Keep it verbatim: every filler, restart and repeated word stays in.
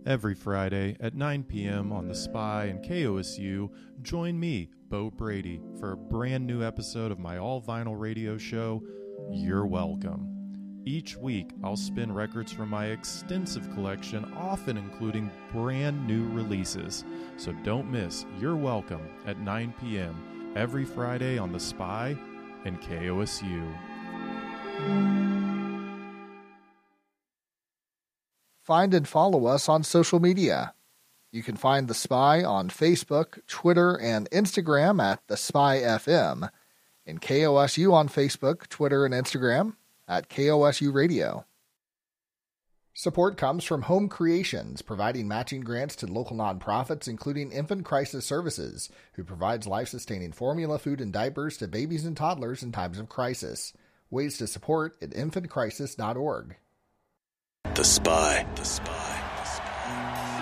Every Friday at nine p.m. on The Spy and K O S U, join me, Bo Brady, for a brand new episode of my all-vinyl radio show, You're Welcome. Each week, I'll spin records from my extensive collection, often including brand new releases. So don't miss You're Welcome at nine p.m. every Friday on The Spy and K O S U. Find and follow us on social media. You can find The Spy on Facebook, Twitter, and Instagram at The Spy F M, and K O S U on Facebook, Twitter, and Instagram at K O S U Radio. Support comes from Home Creations, providing matching grants to local nonprofits, including Infant Crisis Services, who provides life-sustaining formula, food, and diapers to babies and toddlers in times of crisis. Ways to support at infant crisis dot org. The Spy. The Spy.